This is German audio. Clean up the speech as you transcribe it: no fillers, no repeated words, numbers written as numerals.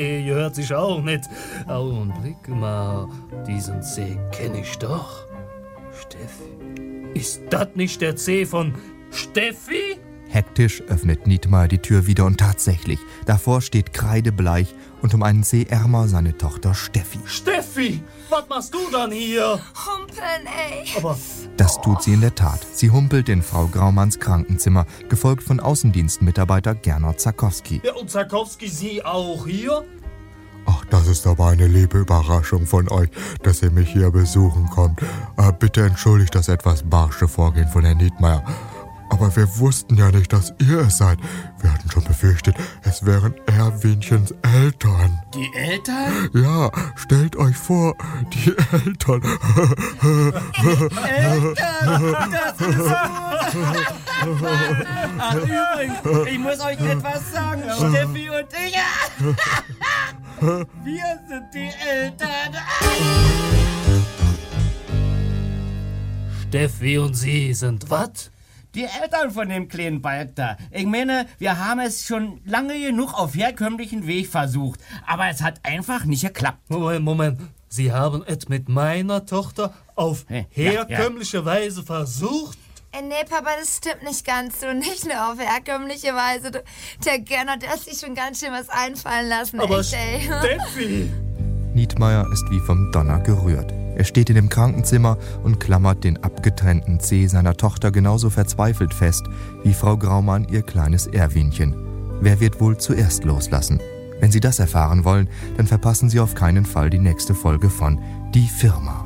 gehört sich auch nicht. Augenblick mal, diesen C kenne ich doch. Steffi. Ist das nicht der C von Steffi? Hektisch öffnet Nietmeier die Tür wieder und tatsächlich, davor steht kreidebleich und um einen C ärmer seine Tochter Steffi. Steffi, was machst du dann hier? Humpeln, ey. Aber Das tut sie in der Tat. Sie humpelt in Frau Graumanns Krankenzimmer, gefolgt von Außendienstmitarbeiter Gernot Zakowski. ja, und Zakowski, Sie auch hier? Ach, das ist aber eine liebe Überraschung von euch, dass ihr mich hier besuchen kommt. Bitte entschuldigt das etwas barsche Vorgehen von Herrn Nietmeier. Aber wir wussten ja nicht, dass ihr es seid. Wir hatten schon befürchtet, es wären Erwinchens Eltern. Die Eltern? Ja, stellt euch vor, die Eltern. Eltern! Das ist gut! Ach, übrigens, ich muss euch etwas sagen. Steffi und ich, wir sind die Eltern. Steffi und Sie sind was? Die Eltern von dem kleinen Balk da. Ich meine, wir haben es schon lange genug auf herkömmlichen Weg versucht. Aber es hat einfach nicht geklappt. Moment. Sie haben es mit meiner Tochter auf herkömmliche Weise versucht? Nee, Papa, das stimmt nicht ganz so. Nicht nur auf herkömmliche Weise. Der Gernot, der hat sich schon ganz schön was einfallen lassen. Aber echt, ey. Steffi! Nietmeier ist wie vom Donner gerührt. Er steht in dem Krankenzimmer und klammert den abgetrennten C seiner Tochter genauso verzweifelt fest wie Frau Graumann ihr kleines Erwinchen. Wer wird wohl zuerst loslassen? Wenn Sie das erfahren wollen, dann verpassen Sie auf keinen Fall die nächste Folge von Die Firma.